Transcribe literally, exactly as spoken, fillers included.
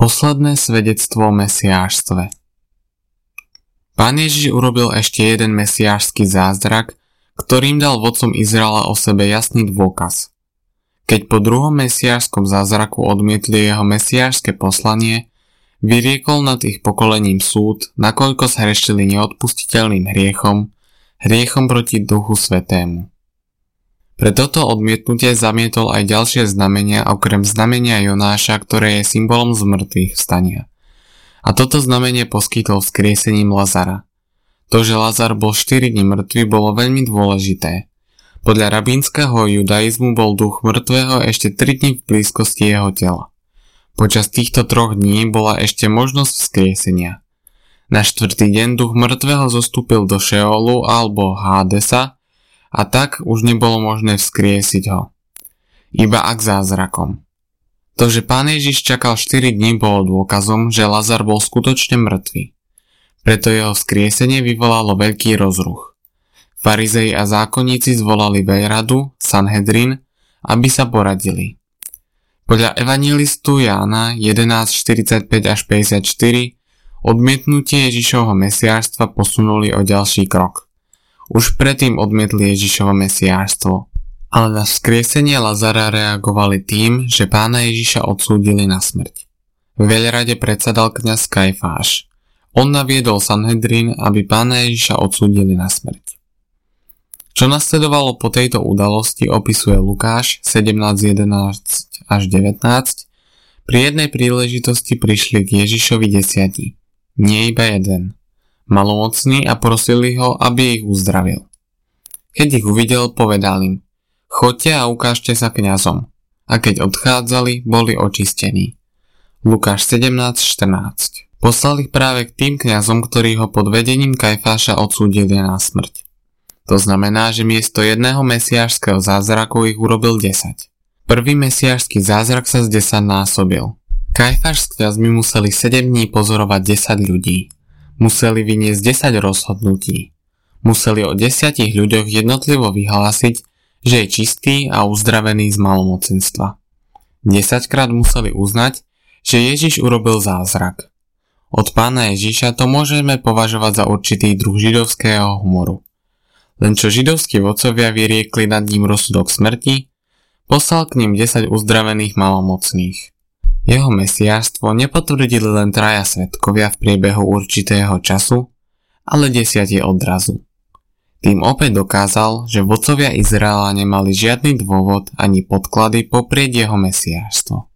Posledné svedectvo o mesiášstve. Pán Ježiš urobil ešte jeden mesiášsky zázrak, ktorým dal vodcom Izraela o sebe jasný dôkaz. Keď po druhom mesiášskom zázraku odmietli jeho mesiášske poslanie, vyriekol nad ich pokolením súd, nakoľko zhrešili neodpustiteľným hriechom, hriechom proti Duchu Svätému. Pre toto odmietnutie zamietol aj ďalšie znamenia okrem znamenia Jonáša, ktoré je symbolom zmrtvých vstania. A toto znamenie poskytol vzkriesením Lazara. To, že Lazar bol štyri dni mŕtvy, bolo veľmi dôležité. Podľa rabínskeho judaizmu bol duch mŕtvého ešte tri dni v blízkosti jeho tela. Počas týchto troch dní bola ešte možnosť vzkriesenia. Na štvrtý deň duch mŕtvého zostúpil do Šeolu alebo Hádesa, a tak už nebolo možné vzkriesiť ho. Iba ak zázrakom. To, že Pán Ježiš čakal štyri dni, bolo dôkazom, že Lazar bol skutočne mŕtvy. Preto jeho vzkriesenie vyvolalo veľký rozruch. Farizei a zákonníci zvolali veľradu, Sanhedrin, aby sa poradili. Podľa evanjelistu Jána jedenásť štyridsaťpäť až päťdesiatštyri odmietnutie Ježišovho mesiášstva posunuli o ďalší krok. Už predtým odmietli Ježišovo mesiášstvo, ale na vzkriesenie Lazara reagovali tým, že Pána Ježiša odsúdili na smrť. V veľrade predsedal kňaz Kajfáš. On naviedol Sanhedrin, aby Pána Ježiša odsúdili na smrť. Čo nasledovalo po tejto udalosti, opisuje Lukáš sedemnásť jedenásť až devätnásť. Pri jednej príležitosti prišli k Ježišovi desiati, nie iba jeden, malomocní, a prosili ho, aby ich uzdravil. Keď ich uvidel, povedal im: choďte a ukážte sa kňazom. A keď odchádzali, boli očistení. Lukáš sedemnásť štrnásť. Poslal ich práve k tým kňazom, ktorí ho pod vedením Kajfáša odsúdili na smrť. To znamená, že miesto jedného mesiášskeho zázraku ich urobil desať. Prvý mesiášsky zázrak sa zdesaťnásobil. Kajfáš s kňazmi museli sedem dní pozorovať desať ľudí. Museli vyniesť desať rozhodnutí. Museli o desiatich ľuďoch jednotlivo vyhlásiť, že je čistý a uzdravený z malomocenstva. Desaťkrát museli uznať, že Ježiš urobil zázrak. Od Pána Ježiša to môžeme považovať za určitý druh židovského humoru. Len čo židovskí vodcovia vyriekli nad ním rozsudok smrti, poslal k ním desať uzdravených malomocných. Jeho mesiášstvo nepotvrdili len traja svedkovia v priebehu určitého času, ale desiati odrazu. Tým opäť dokázal, že vodcovia Izraela nemali žiadny dôvod ani podklady poprieť jeho mesiášstvo.